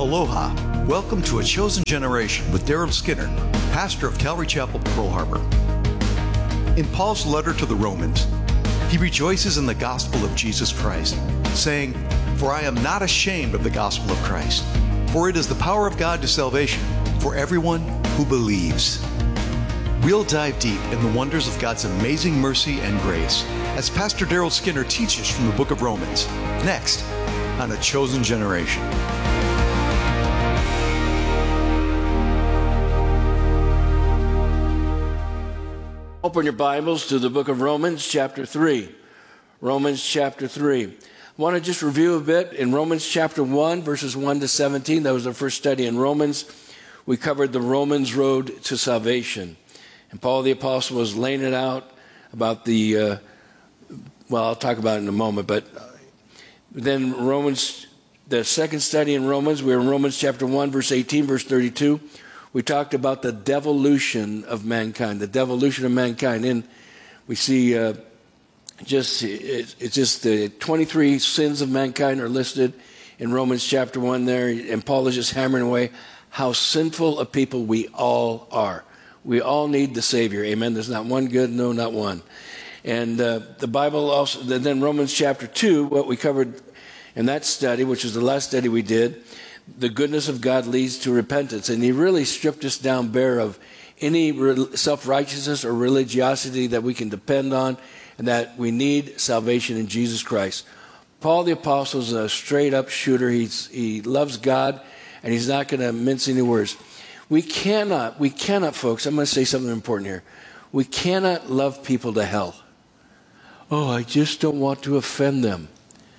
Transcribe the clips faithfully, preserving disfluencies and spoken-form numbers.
Aloha. Welcome to A Chosen Generation with Daryl Skinner, pastor of Calvary Chapel, Pearl Harbor. In Paul's letter to the Romans, he rejoices in the gospel of Jesus Christ, saying, "For I am not ashamed of the gospel of Christ, for it is the power of God to salvation for everyone who believes." We'll dive deep in the wonders of God's amazing mercy and grace as Pastor Daryl Skinner teaches from the book of Romans, next on A Chosen Generation. Open your Bibles to the book of Romans, chapter three. Romans, chapter three. I want to just review a bit in Romans, chapter one, verses one to seventeen. That was our first study in Romans. We covered the Romans road to salvation. And Paul the Apostle was laying it out about the, uh, well, I'll talk about it in a moment. But then Romans, the second study in Romans, we were in Romans, chapter one, verse eighteen, verse thirty-two. We talked about the devolution of mankind, the devolution of mankind. And we see uh, just, it, it's just the twenty-three sins of mankind are listed in Romans chapter one there. And Paul is just hammering away how sinful a people we all are. We all need the Savior. Amen. There's not one good, no, not one. And uh, the Bible also, then Romans chapter two, what we covered in that study, which is the last study we did, the goodness of God leads to repentance. And he really stripped us down bare of any self-righteousness or religiosity that we can depend on, and that we need salvation in Jesus Christ. Paul the Apostle is a straight-up shooter. He's, he loves God, and he's not going to mince any words. We cannot, we cannot, folks, I'm going to say something important here. We cannot love people to hell. Oh, I just don't want to offend them.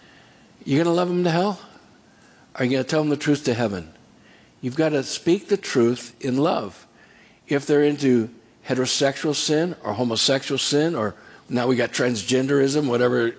You're going to love them to hell? Are you going to tell them the truth to heaven? You've got to speak the truth in love. If they're into heterosexual sin or homosexual sin, or now we got transgenderism, whatever,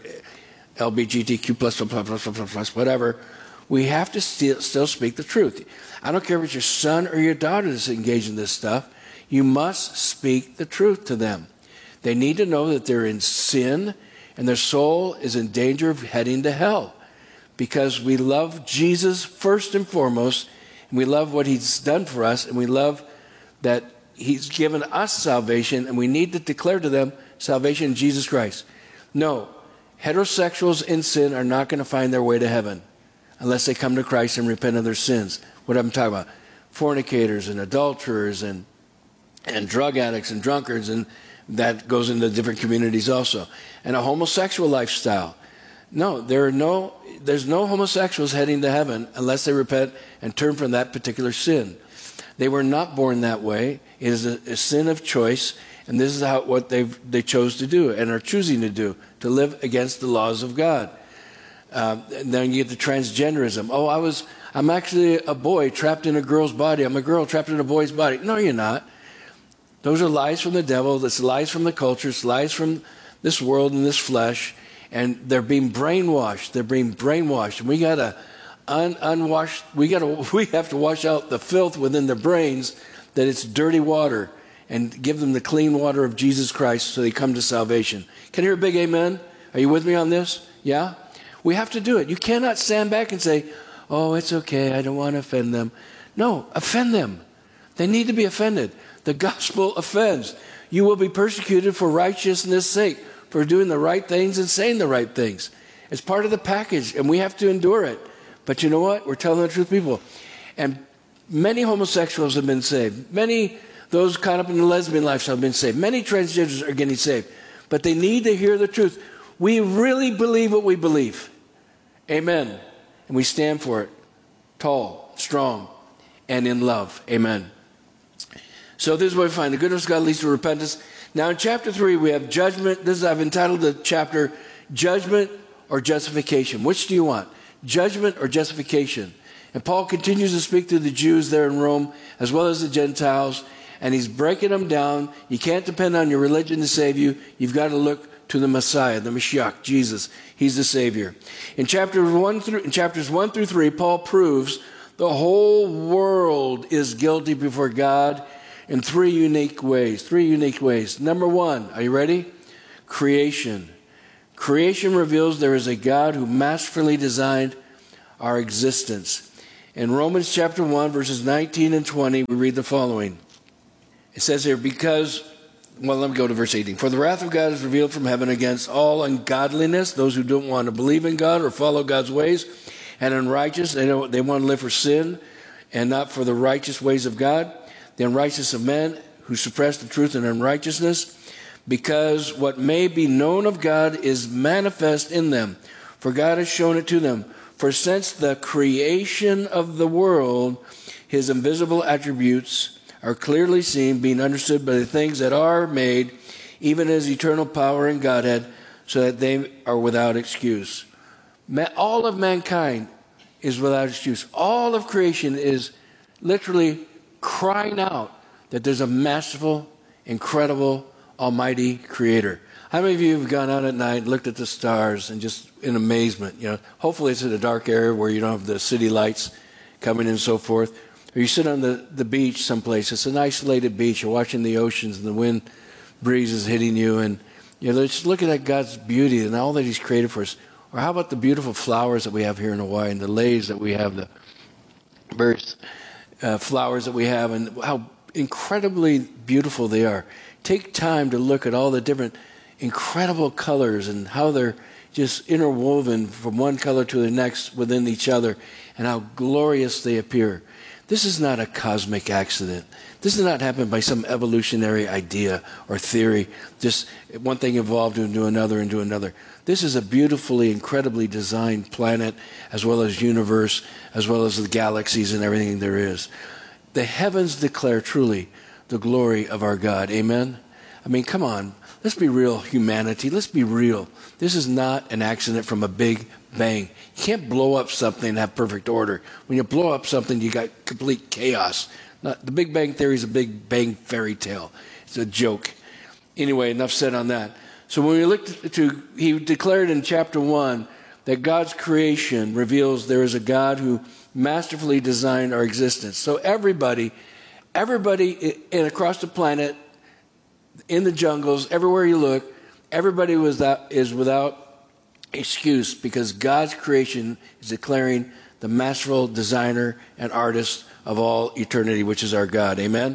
L G B T Q plus, plus, plus, plus, plus, whatever, we have to still, still speak the truth. I don't care if it's your son or your daughter that's engaged in this stuff. You must speak the truth to them. They need to know that they're in sin and their soul is in danger of heading to hell. Because we love Jesus first and foremost, and we love what he's done for us, and we love that he's given us salvation, and we need to declare to them salvation in Jesus Christ. No, heterosexuals in sin are not going to find their way to heaven unless they come to Christ and repent of their sins. What I'm talking about, fornicators and adulterers and and drug addicts and drunkards, and that goes into different communities also. And a homosexual lifestyle. No, there are no, there's no homosexuals heading to heaven unless they repent and turn from that particular sin. They were not born that way. It is a, a sin of choice, and this is how what they they chose to do and are choosing to do, to live against the laws of God. Uh, then you get the transgenderism. Oh, I was, I'm actually a boy trapped in a girl's body. I'm a girl trapped in a boy's body. No, you're not. Those are lies from the devil. That's lies from the culture. It's lies from this world and this flesh. And they're being brainwashed. They're being brainwashed. And we gotta un- unwash. We gotta. We have to wash out the filth within their brains that it's dirty water, and give them the clean water of Jesus Christ, so they come to salvation. Can I hear a big amen? Are you with me on this? Yeah. We have to do it. You cannot stand back and say, "Oh, it's okay. I don't want to offend them." No, offend them. They need to be offended. The gospel offends. You will be persecuted for righteousness' sake, for doing the right things and saying the right things. It's part of the package, and we have to endure it. But you know what? We're telling the truth, people. And many homosexuals have been saved. Many, those caught up in the lesbian lifestyle have been saved. Many transgenders are getting saved. But they need to hear the truth. We really believe what we believe. Amen. And we stand for it. Tall, strong, and in love. Amen. So this is what we find. The goodness of God leads to repentance. Now in chapter three, we have judgment. This is, I've entitled the chapter, Judgment or Justification. Which do you want? Judgment or justification? And Paul continues to speak to the Jews there in Rome, as well as the Gentiles, and he's breaking them down. You can't depend on your religion to save you. You've got to look to the Messiah, the Mashiach, Jesus. He's the Savior. In chapters one through, in chapters one through three, Paul proves the whole world is guilty before God in three unique ways. Three unique ways. Number one, are you ready? Creation. Creation reveals there is a God who masterfully designed our existence. In Romans chapter one, verses nineteen and twenty, we read the following. It says here, because, well, let me go to verse eighteen. For the wrath of God is revealed from heaven against all ungodliness, those who don't want to believe in God or follow God's ways, and unrighteous, they don't, they want to live for sin and not for the righteous ways of God. The unrighteous of men who suppress the truth in unrighteousness, because what may be known of God is manifest in them, for God has shown it to them. For since the creation of the world, his invisible attributes are clearly seen, being understood by the things that are made, even as eternal power and Godhead, so that they are without excuse. All of mankind is without excuse. All of creation is literally crying out that there's a masterful, incredible, almighty creator. How many of you have gone out at night, looked at the stars, and just in amazement, you know, hopefully it's in a dark area where you don't have the city lights coming in and so forth, or you sit on the, the beach someplace, it's an isolated beach, you're watching the oceans and the wind breeze is hitting you, and you know, just looking at God's beauty and all that he's created for us. Or how about the beautiful flowers that we have here in Hawaii, and the leis that we have, the birds, uh, flowers that we have, and how incredibly beautiful they are. Take time to look at all the different incredible colors and how they're just interwoven from one color to the next within each other, and how glorious they appear. This is not a cosmic accident. This did not happen by some evolutionary idea or theory. Just one thing evolved into another, into another. This is a beautifully, incredibly designed planet, as well as universe, as well as the galaxies and everything there is. The heavens declare truly the glory of our God. Amen? I mean, come on. Let's be real, humanity. Let's be real. This is not an accident from a big bang. You can't blow up something and have perfect order. When you blow up something, you got complete chaos. Not, the Big Bang Theory is a Big Bang fairy tale. It's a joke. Anyway, enough said on that. So when we look to, to, he declared in chapter one that God's creation reveals there is a God who masterfully designed our existence. So everybody, everybody in, across the planet, in the jungles, everywhere you look, everybody was that, is without excuse, because God's creation is declaring the masterful designer and artist of all eternity, which is our God. Amen?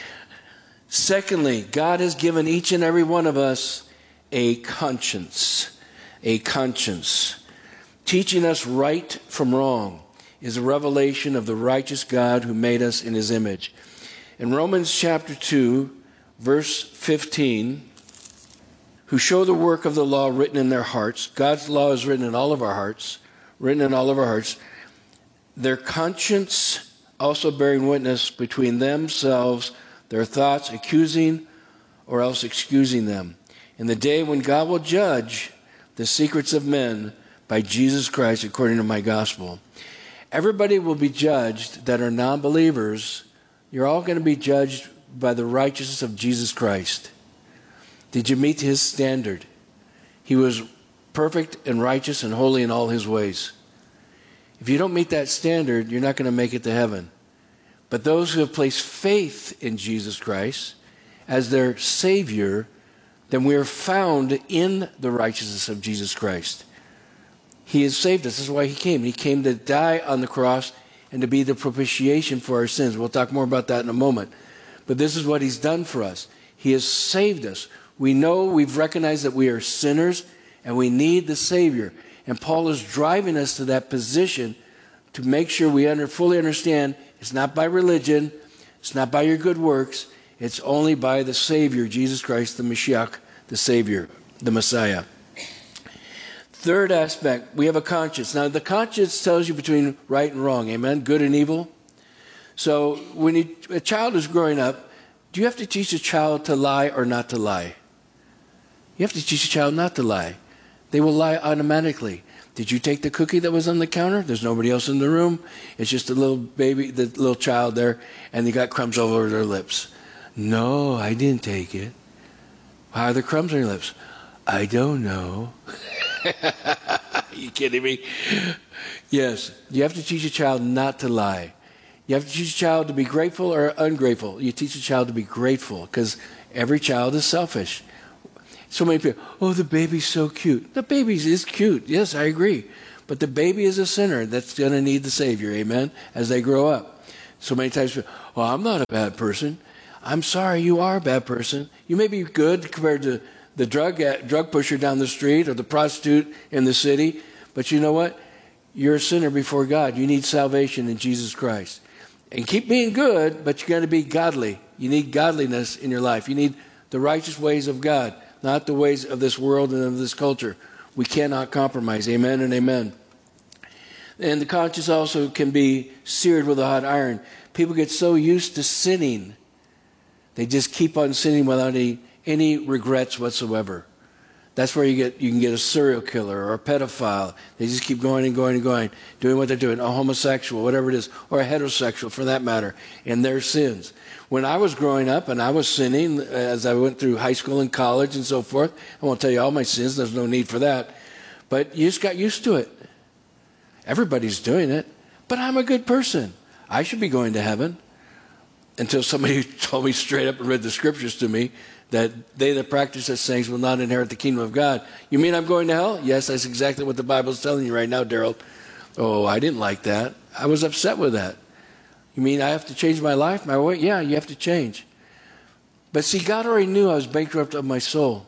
Secondly, God has given each and every one of us a conscience. A conscience. Teaching us right from wrong is a revelation of the righteous God who made us in his image. In Romans chapter two, verse fifteen, who show the work of the law written in their hearts. God's law is written in all of our hearts, written in all of our hearts. Their conscience also bearing witness between themselves, their thoughts accusing or else excusing them. In the day when God will judge the secrets of men by Jesus Christ according to my gospel. Everybody will be judged that are non-believers. You're all going to be judged by the righteousness of Jesus Christ. Did you meet his standard? He was perfect and righteous and holy in all his ways. If you don't meet that standard, you're not going to make it to heaven. But those who have placed faith in Jesus Christ as their Savior, then we are found in the righteousness of Jesus Christ. He has saved us. This is why he came. He came to die on the cross and to be the propitiation for our sins. We'll talk more about that in a moment. But this is what he's done for us. He has saved us. We know, we've recognized that we are sinners and we need the Savior. And Paul is driving us to that position to make sure we under, fully understand it's not by religion, it's not by your good works, it's only by the Savior, Jesus Christ, the Mashiach, the Savior, the Messiah. Third aspect, we have a conscience. Now, the conscience tells you between right and wrong, amen? Good and evil. So when you, a child is growing up, do you have to teach a child to lie or not to lie? You have to teach a child not to lie. They will lie automatically. Did you take the cookie that was on the counter? There's nobody else in the room. It's just a little baby, the little child there, and they got crumbs all over their lips. No, I didn't take it. Why are there crumbs on your lips? I don't know. Are you kidding me? Yes, you have to teach a child not to lie. You have to teach a child to be grateful or ungrateful. You teach a child to be grateful because every child is selfish. So many people, oh, the baby's so cute. The baby is cute. Yes, I agree. But the baby is a sinner that's going to need the Savior, amen, as they grow up. So many times, well, I'm not a bad person. I'm sorry, you are a bad person. You may be good compared to the drug drug pusher down the street or the prostitute in the city, but you know what? You're a sinner before God. You need salvation in Jesus Christ. And keep being good, but you got to be godly. You need godliness in your life. You need the righteous ways of God, not the ways of this world and of this culture. We cannot compromise. Amen and amen. And the conscience also can be seared with a hot iron. People get so used to sinning, they just keep on sinning without any, any regrets whatsoever. That's where you get you can get a serial killer or a pedophile. They just keep going and going and going, doing what they're doing, a homosexual, whatever it is, or a heterosexual for that matter, in their sins. When I was growing up and I was sinning as I went through high school and college and so forth, I won't tell you all my sins, there's no need for that. But you just got used to it. Everybody's doing it. But I'm a good person. I should be going to heaven. Until somebody told me straight up and read the scriptures to me that they that practice such things will not inherit the kingdom of God. You mean I'm going to hell? Yes, that's exactly what the Bible is telling you right now, Daryl. Oh, I didn't like that. I was upset with that. You mean I have to change my life, my way? Yeah, you have to change. But see, God already knew I was bankrupt of my soul.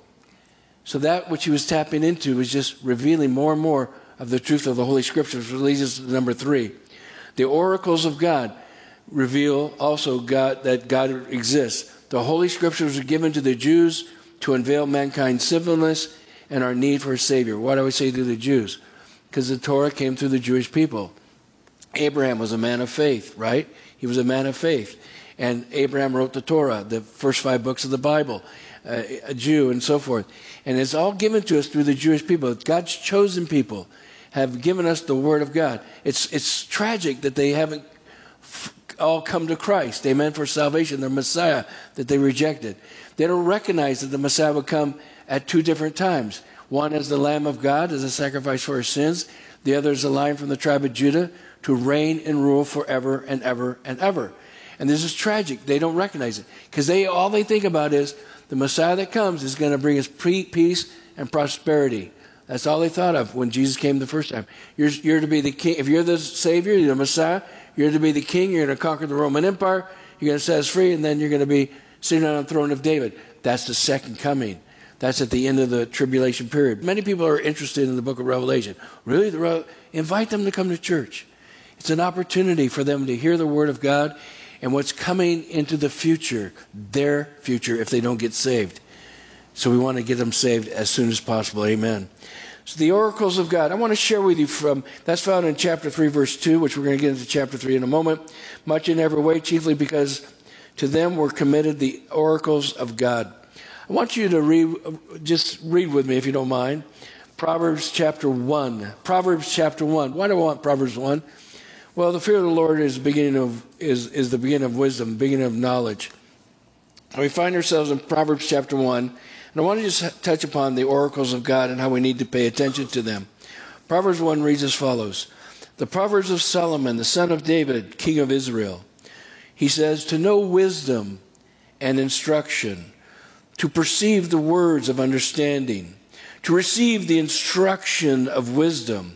So that which he was tapping into was just revealing more and more of the truth of the Holy Scriptures, which leads us to number three. The oracles of God reveal also God that God exists. The Holy Scriptures are given to the Jews to unveil mankind's sinfulness and our need for a Savior. Why do I say to the Jews? Because the Torah came through the Jewish people. Abraham was a man of faith, right? He was a man of faith. And Abraham wrote the Torah, the first five books of the Bible, uh, a Jew and so forth. And it's all given to us through the Jewish people. God's chosen people have given us the Word of God. It's, it's tragic that they haven't f- all come to Christ, amen, for salvation, the Messiah that they rejected. They don't recognize that the Messiah would come at two different times. One as the Lamb of God, as a sacrifice for our sins. The other is the Lion from the tribe of Judah to reign and rule forever and ever and ever. And this is tragic. They don't recognize it because they all they think about is the Messiah that comes is going to bring us peace and prosperity. That's all they thought of when Jesus came the first time. You're, you're to be the king. If you're the Savior, you're the Messiah, you're to be the king. You're going to conquer the Roman Empire. You're going to set us free, and then you're going to be sitting on the throne of David. That's the second coming. That's at the end of the tribulation period. Many people are interested in the book of Revelation. Really? The Re- invite them to come to church. It's an opportunity for them to hear the Word of God and what's coming into the future, their future, if they don't get saved. So we want to get them saved as soon as possible. Amen. So the oracles of God. I want to share with you from, that's found in chapter three, verse two, which we're going to get into chapter three in a moment. Much in every way, chiefly because to them were committed the oracles of God. I want you to read, just read with me if you don't mind. Proverbs chapter one. Proverbs chapter one. Why do I want Proverbs one? Well, the fear of the Lord is the beginning of is, is the beginning of wisdom, beginning of knowledge. We find ourselves in Proverbs chapter one, and I want to just touch upon the oracles of God and how we need to pay attention to them. Proverbs one reads as follows. The Proverbs of Solomon, the son of David, king of Israel. He says, to know wisdom and instruction, to perceive the words of understanding, to receive the instruction of wisdom,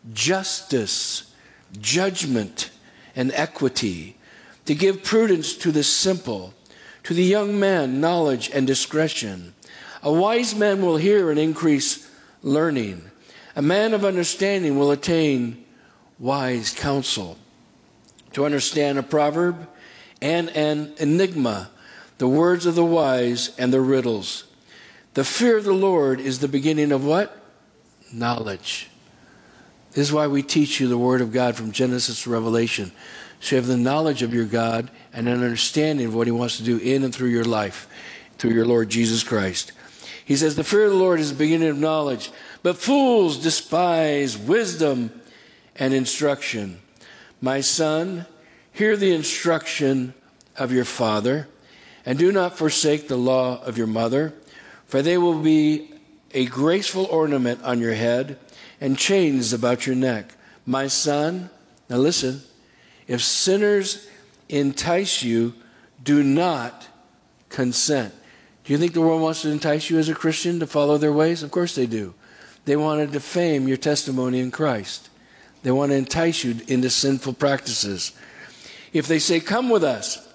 justice, judgment, and equity, to give prudence to the simple, to the young man knowledge and discretion. A wise man will hear and increase learning. A man of understanding will attain wise counsel. To understand a proverb and an enigma, the words of the wise and the riddles. The fear of the Lord is the beginning of what? Knowledge. This is why we teach you the Word of God from Genesis to Revelation. So you have the knowledge of your God and an understanding of what He wants to do in and through your life, through your Lord Jesus Christ. He says, the fear of the Lord is the beginning of knowledge, but fools despise wisdom and instruction. My son, hear the instruction of your father, and do not forsake the law of your mother, for they will be a graceful ornament on your head and chains about your neck. My son, now listen, if sinners entice you, do not consent. Do you think the world wants to entice you as a Christian to follow their ways? Of course they do. They want to defame your testimony in Christ. They want to entice you into sinful practices. If they say, come with us,